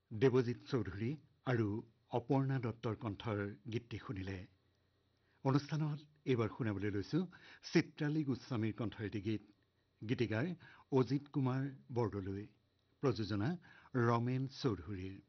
দেৱজিৎ চৌধুৰী আৰু অপৰ্ণা দত্তৰ কণ্ঠৰ গীতটি শুনিলে। অনুষ্ঠানত এইবাৰ শুনাবলৈ লৈছো চিত্ৰালী গোস্বামীৰ কণ্ঠৰ এটি গীত। গীতিকাৰ অজিত কুমাৰ বৰদলৈ, প্ৰযোজনা ৰমেন চৌধুৰীৰ।